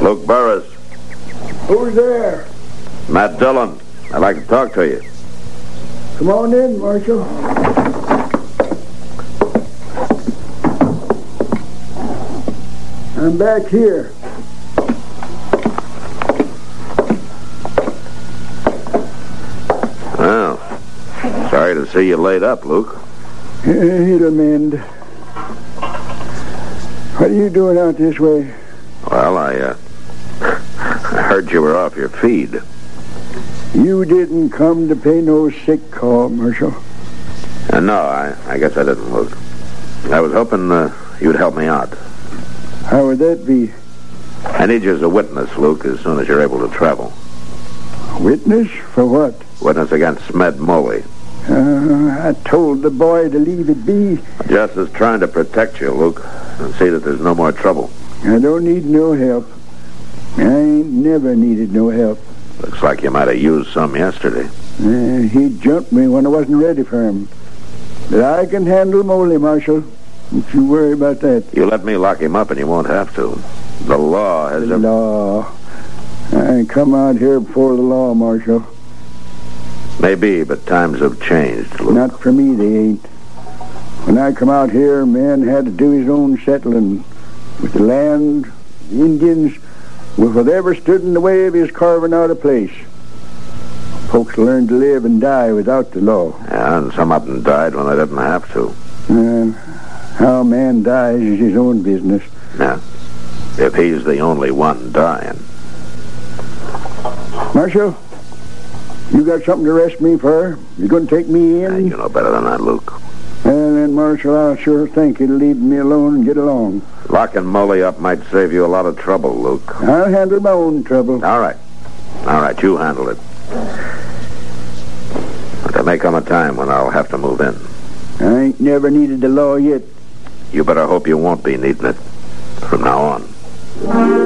Luke Burris. Who's there? Matt Dillon. I'd like to talk to you. Come on in, Marshal. I'm back here. Well, sorry to see you laid up, Luke. It'll mend. What are you doing out this way? Well, I heard you were off your feed. You didn't come to pay no sick call, Marshal. No, I guess I didn't, Luke. I was hoping you'd help me out. How would that be? I need you as a witness, Luke, as soon as you're able to travel. Witness for what? Witness against Smed Moley. I told the boy to leave it be. Just as trying to protect you, Luke, and see that there's no more trouble. I don't need no help. I ain't never needed no help. Looks like you might have used some yesterday. He jumped me when I wasn't ready for him. But I can handle Moley, Marshal. Don't you worry about that. You let me lock him up and you won't have to. The law has... The law. I come out here before the law, Marshal. Maybe, but times have changed, Luke. Not for me, they ain't. When I come out here, man had to do his own settling. With the land, the Indians, with whatever stood in the way of his carving out a place. Folks learned to live and die without the law. Yeah, and some of them died when they didn't have to. How a man dies is his own business. Yeah, if he's the only one dying. Marshal, you got something to arrest me for? You going to take me in? You know better than that, Luke. Well, then, Marshal, I sure think you'd leave me alone and get along. Locking Moley up might save you a lot of trouble, Luke. I'll handle my own trouble. All right, you handle it. But there may come a time when I'll have to move in. I ain't never needed the law yet. You better hope you won't be needing it from now on.